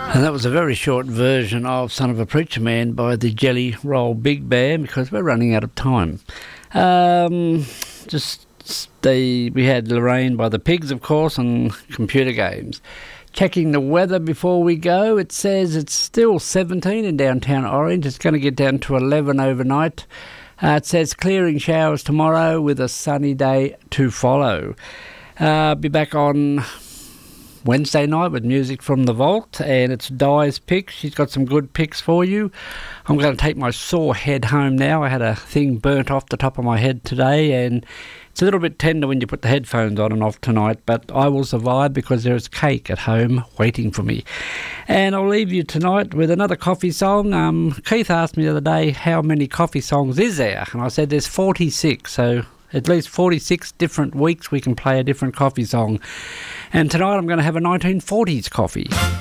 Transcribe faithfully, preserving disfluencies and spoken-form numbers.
And that was a very short version of Son of a Preacher Man by the Jelly Roll Big Band, because we're running out of time. Um, just the, we had Lorraine by the Pigs, of course, and Computer Games. Checking the weather before we go, it says it's still seventeen in downtown Orange. It's going to get down to eleven overnight. Uh, it says clearing showers tomorrow with a sunny day to follow. Uh, be back on Wednesday night with music from the vault, and it's Di's picks. She's got some good picks for you. I'm going to take my sore head home now. I had a thing burnt off the top of my head today, and it's a little bit tender when you put the headphones on and off tonight, but I will survive because there is cake at home waiting for me. And I'll leave you tonight with another coffee song. Um, Keith asked me the other day, how many coffee songs is there? And I said there's forty-six, so at least forty-six different weeks we can play a different coffee song. And tonight I'm going to have a nineteen forties coffee.